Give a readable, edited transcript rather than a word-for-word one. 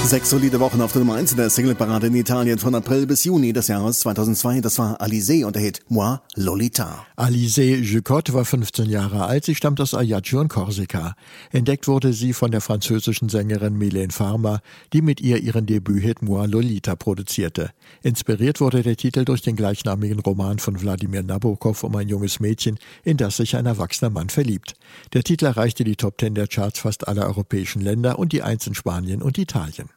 6 solide Wochen auf der Nummer 1 in der Singleparade in Italien von April bis Juni des Jahres 2002. Das war Alizée und der Hit Moi Lolita. Alizée Jucotte war 15 Jahre alt. Sie stammt aus Ajaccio in Korsika. Entdeckt wurde sie von der französischen Sängerin Mylène Farmer, die mit ihr ihren Debüthit Moi Lolita produzierte. Inspiriert wurde der Titel durch den gleichnamigen Roman von Wladimir Nabokov um ein junges Mädchen, in das sich ein erwachsener Mann verliebt. Der Titel erreichte die Top 10 der Charts fast aller europäischen Länder und die 1 in Spanien und Italien.